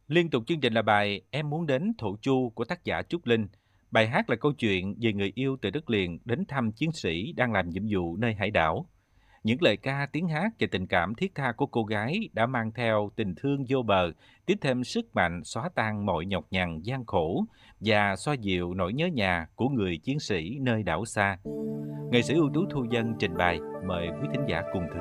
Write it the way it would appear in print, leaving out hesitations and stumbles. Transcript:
Liên tục chương trình là bài Em muốn đến Thổ Chu của tác giả Trúc Linh. Bài hát là câu chuyện về người yêu từ đất liền đến thăm chiến sĩ đang làm nhiệm vụ nơi hải đảo. Những lời ca, tiếng hát và tình cảm thiết tha của cô gái đã mang theo tình thương vô bờ, tiếp thêm sức mạnh xóa tan mọi nhọc nhằn, gian khổ và xoa dịu nỗi nhớ nhà của người chiến sĩ nơi đảo xa. Nghệ sĩ ưu tú Thu Dân trình bày, mời quý thính giả cùng thưởng